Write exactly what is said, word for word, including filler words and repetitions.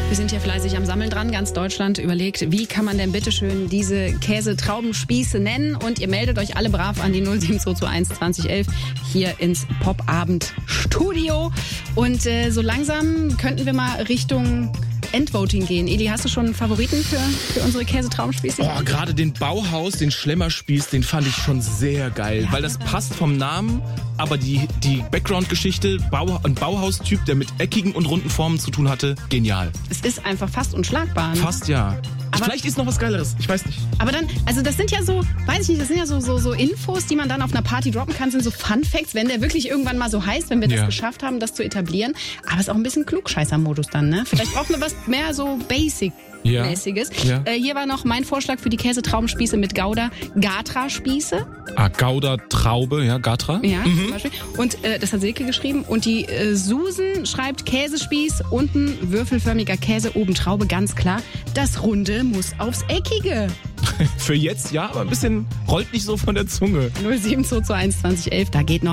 Wir sind hier fleißig am Sammeln dran. Ganz Deutschland überlegt, wie kann man denn bitteschön diese Käsetraubenspieße nennen? Und ihr meldet euch alle brav an die null sieben zwei zwei eins zwanzig elf hier ins Popabend-Studio. Und äh, so langsam könnten wir mal Richtung Endvoting gehen. Edi, hast du schon einen Favoriten für, für unsere Käsetraubenspieße? Oh, gerade den Bauhaus, den Schlemmerspieß, den fand ich schon sehr geil. Ja, weil das passt vom Namen, aber die, die Background-Geschichte, Bau, ein Bauhaustyp, der mit eckigen und runden Formen zu tun hatte, genial. Es ist einfach fast unschlagbar. Ne? Fast, ja. Aber vielleicht ist noch was Geileres, ich weiß nicht. Aber dann, also das sind ja so, weiß ich nicht, das sind ja so, so, so Infos, die man dann auf einer Party droppen kann, sind so Fun Facts, wenn der wirklich irgendwann mal so heißt, wenn wir das ja. geschafft haben, das zu etablieren. Aber es ist auch ein bisschen Klugscheißer-Modus dann, ne? Vielleicht brauchen wir was mehr so Basic-mäßiges. Ja. Ja. Äh, hier war noch mein Vorschlag für die Käsetraubenspieße mit Gouda, Gatra-Spieße. Ah, Gouda, Traube, ja, Gatra. Ja, mhm. zum Beispiel. Und äh, das hat Silke geschrieben. Und die äh, Susan schreibt Käsespieß, unten würfelförmiger Käse, oben Traube, ganz klar. Das Runde muss aufs Eckige. Für jetzt ja, aber ein bisschen rollt nicht so von der Zunge. null sieben zwei zwei eins zwanzig elf, da geht noch